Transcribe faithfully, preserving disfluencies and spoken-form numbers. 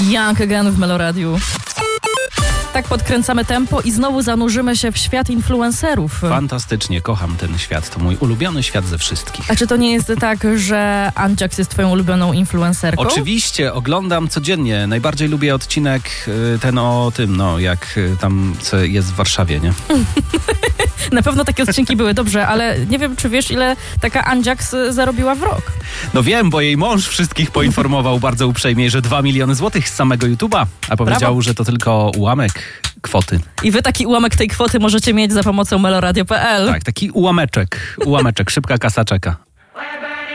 Young Again w Meloradiu. Tak podkręcamy tempo i znowu zanurzymy się w świat influencerów. Fantastycznie, kocham ten świat. To mój ulubiony świat ze wszystkich. A czy to nie jest tak, że Andziaks jest twoją ulubioną influencerką? Oczywiście, oglądam codziennie. Najbardziej lubię odcinek ten o tym, no jak tam co jest w Warszawie, nie? Na pewno takie odcinki były, dobrze, ale nie wiem, czy wiesz, ile taka Andziaks zarobiła w rok? No wiem, bo jej mąż wszystkich poinformował bardzo uprzejmie, że dwa miliony złotych z samego YouTube'a, a powiedział, Brawo. że to tylko ułamek kwoty. I wy taki ułamek tej kwoty możecie mieć za pomocą meloradio kropka p l. Tak, taki ułameczek, ułameczek, szybka kasa czeka.